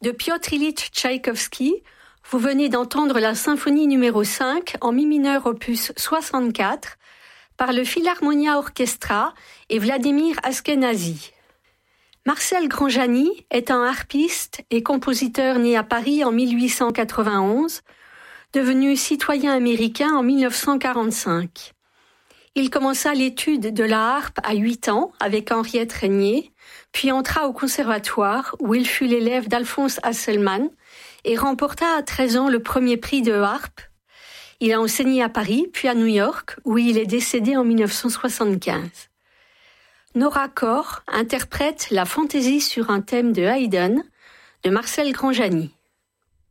De Piotr Ilyich Tchaïkovski, vous venez d'entendre la symphonie numéro 5 en mi mineur opus 64 par le Philharmonia Orchestra et Vladimir Askenazy. Marcel Granjani est un harpiste et compositeur né à Paris en 1891, devenu citoyen américain en 1945. Il commença l'étude de la harpe à 8 ans avec Henriette Régnier, puis entra au conservatoire où il fut l'élève d'Alphonse Hasselmann et remporta à 13 ans le premier prix de harpe. Il a enseigné à Paris, puis à New York, où il est décédé en 1975. Nora Corr interprète la fantaisie sur un thème de Haydn de Marcel Granjani.